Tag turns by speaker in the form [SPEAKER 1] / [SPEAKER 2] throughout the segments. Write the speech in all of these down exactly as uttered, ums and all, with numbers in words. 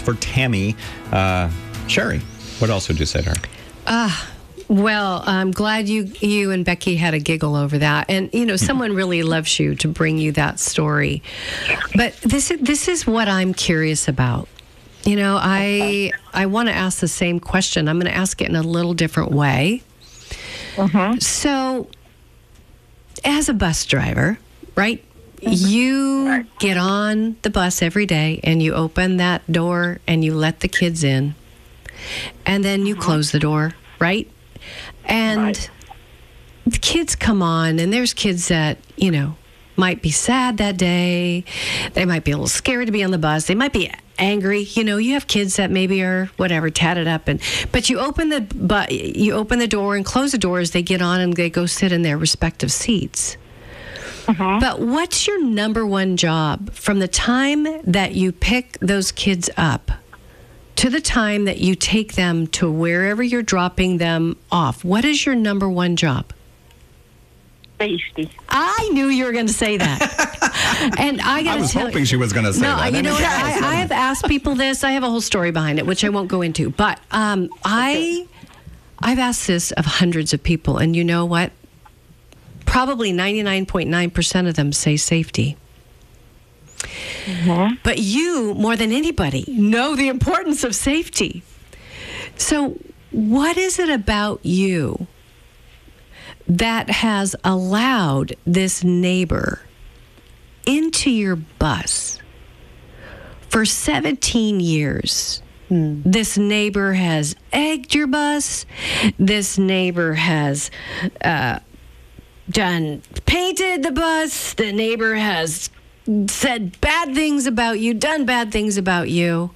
[SPEAKER 1] for Tammy. Uh, Sherry, what else would you say to her?
[SPEAKER 2] Ah. Uh, Well, I'm glad you you and Becky had a giggle over that. And, you know, someone really loves you to bring you that story. But this, this is what I'm curious about. You know, I I want to ask the same question. I'm going to ask it in a little different way.
[SPEAKER 3] Mm-hmm.
[SPEAKER 2] So, as a bus driver, right, mm-hmm. you right. get on the bus every day and you open that door and you let the kids in. And then you mm-hmm. close the door, right? And
[SPEAKER 3] right.
[SPEAKER 2] the kids come on, and there's kids that, you know, might be sad that day. They might be a little scared to be on the bus. They might be angry. You know, you have kids that maybe are whatever, tatted up, and but you open the but you open the door and close the door as they get on and they go sit in their respective seats.
[SPEAKER 3] Uh-huh.
[SPEAKER 2] But what's your number one job from the time that you pick those kids up to the time that you take them to wherever you're dropping them off? What is your number one job?
[SPEAKER 3] Safety.
[SPEAKER 2] I knew you were going to say that. And I got to tell
[SPEAKER 1] I was hoping you, she was going to say
[SPEAKER 2] no,
[SPEAKER 1] that.
[SPEAKER 2] No, you know what? I, I have asked people this. I have a whole story behind it, which I won't go into. But um, I, I've asked this of hundreds of people, and you know what? Probably ninety-nine point nine percent of them say safety.
[SPEAKER 3] Mm-hmm.
[SPEAKER 2] But you, more than anybody, know the importance of safety. So what is it about you that has allowed this neighbor into your bus for seventeen years?
[SPEAKER 3] Hmm.
[SPEAKER 2] This neighbor has egged your bus. This neighbor has uh, done painted the bus. The neighbor has said bad things about you, done bad things about you.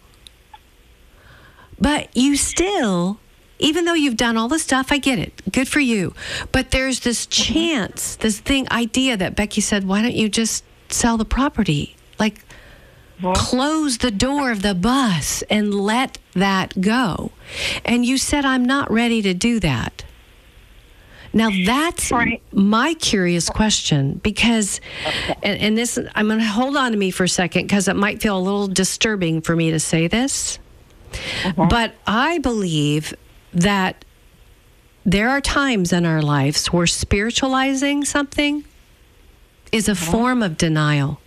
[SPEAKER 2] But you still, even though you've done all the stuff, I get it. Good for you. But there's this chance, this thing, idea that Becky said, why don't you just sell the property? Like,
[SPEAKER 3] well,
[SPEAKER 2] close the door of the bus and let that go. And you said, I'm not ready to do that. Now, that's
[SPEAKER 3] right.
[SPEAKER 2] my curious question, because,
[SPEAKER 3] okay.
[SPEAKER 2] and, and this, I'm going to hold on to me for a second, because it might feel a little disturbing for me to say this,
[SPEAKER 3] uh-huh.
[SPEAKER 2] but I believe that there are times in our lives where spiritualizing something is a uh-huh. form of denial.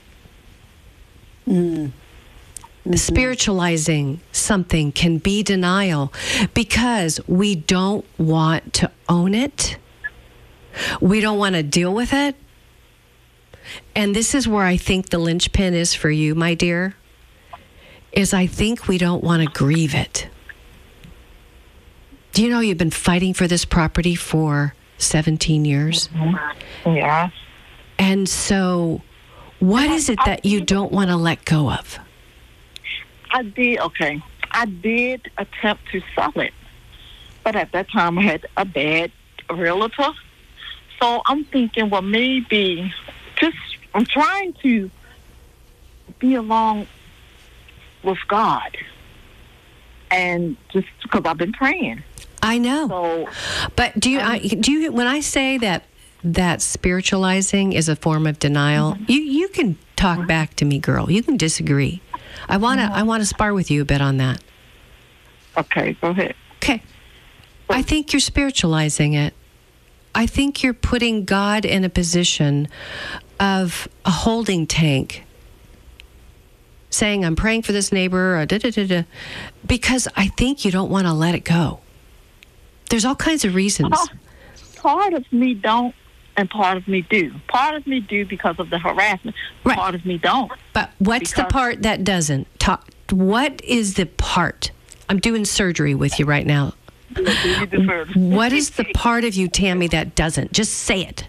[SPEAKER 3] Mm. Mm-hmm.
[SPEAKER 2] Spiritualizing something can be denial because we don't want to own it. We don't want to deal with it. And this is where I think the linchpin is for you, my dear, is I think we don't want to grieve it. Do you know you've been fighting for this property for seventeen years?
[SPEAKER 3] Mm-hmm. Yeah.
[SPEAKER 2] And so what is it that you don't want to let go of?
[SPEAKER 3] I did, okay. I did attempt to sell it. But at that time, I had a bad realtor. So I'm thinking, well, maybe just, I'm trying to be along with God. And just because I've been praying.
[SPEAKER 2] I know.
[SPEAKER 3] So,
[SPEAKER 2] but do you,
[SPEAKER 3] um,
[SPEAKER 2] I, do you, when I say that, that spiritualizing is a form of denial, mm-hmm. you, you can talk mm-hmm. back to me, girl. You can disagree. I want to I want to spar with you a bit on that.
[SPEAKER 3] Okay, go ahead.
[SPEAKER 2] Okay. I think you're spiritualizing it. I think you're putting God in a position of a holding tank, saying, I'm praying for this neighbor, or da, da, da, da, because I think you don't want to let it go. There's all kinds of reasons.
[SPEAKER 3] Part, part of me don't, and part of me do. Part of me do because of the harassment.
[SPEAKER 2] Right.
[SPEAKER 3] Part of me don't.
[SPEAKER 2] But what's
[SPEAKER 3] because
[SPEAKER 2] the part that doesn't? Talk, what is the part? I'm doing surgery with you right now. What is the part of you, Tammy, that doesn't? Just say it.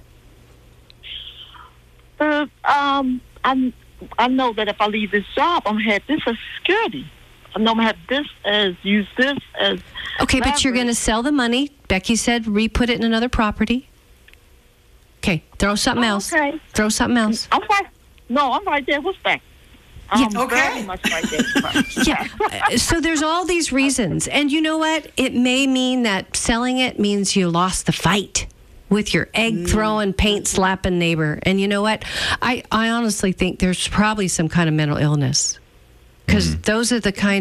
[SPEAKER 3] Uh, um, I, I know that if I leave this job, I'm going to have this as security. I know I'm going to have this as, use this as...
[SPEAKER 2] Okay,
[SPEAKER 3] leverage.
[SPEAKER 2] but you're going to sell the money. Becky said re-put it in another property. Okay, throw something
[SPEAKER 3] oh,
[SPEAKER 2] else.
[SPEAKER 3] Okay.
[SPEAKER 2] Throw something else.
[SPEAKER 3] I'm right. No, I'm right there with that. I'm
[SPEAKER 2] Yeah,
[SPEAKER 4] okay.
[SPEAKER 3] very much right there.
[SPEAKER 2] Yeah. Uh, So there's all these reasons. And you know what? It may mean that selling it means you lost the fight with your egg throwing, paint slapping neighbor. And you know what? I, I honestly think there's probably some kind of mental illness. Because mm. those are the kind